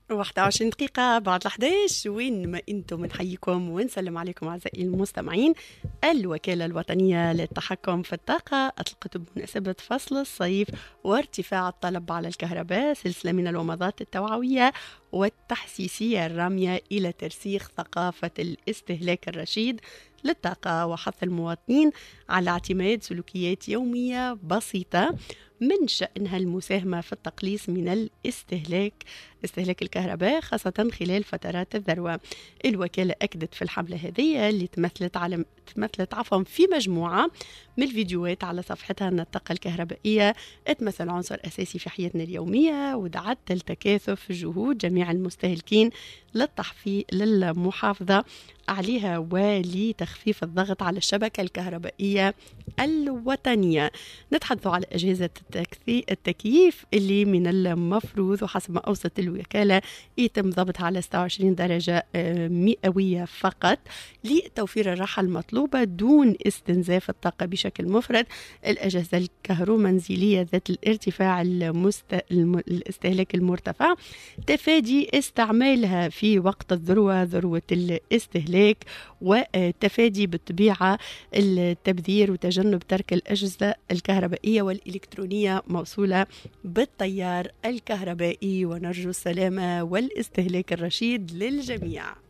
21 دقيقة بعد 11 وين ما انتم نحييكم ونسلم عليكم أعزائي المستمعين. الوكالة الوطنية للتحكم في الطاقة أطلقت بمناسبة فصل الصيف وارتفاع الطلب على الكهرباء سلسلة من الومضات التوعوية والتحسيسية الرامية إلى ترسيخ ثقافة الاستهلاك الرشيد للطاقة وحث المواطنين على اعتماد سلوكيات يومية بسيطة من شأنها المساهمة في التقليص من استهلاك الكهرباء خاصة خلال فترات الذروة. الوكالة أكدت في الحملة هذه اللي تمثلت في مجموعة من الفيديوهات على صفحتها أن الطاقة الكهربائية تمثل عنصر أساسي في حياتنا اليومية، ودعت لتكاثف جهود جميع المستهلكين للمحافظة عليها ولتخفيف الضغط على الشبكة الكهربائية الوطنية. نتحدث على أجهزة التكييف اللي من المفروض وحسب ما أوصت الوكالة يتم ضبطها على 26 درجة مئوية فقط لتوفير الراحة المطلوبة دون استنزاف الطاقة بشكل مفرط. الأجهزة الكهرومنزلية ذات الارتفاع الاستهلاك المرتفع تفادي استعمالها في وقت ذروة الاستهلاك، وتفادي بالطبيعة التبذير وتجنب ترك الأجهزة الكهربائية والإلكترونية موصولة بالتيار الكهربائي. ونرجو السلامة والاستهلاك الرشيد للجميع.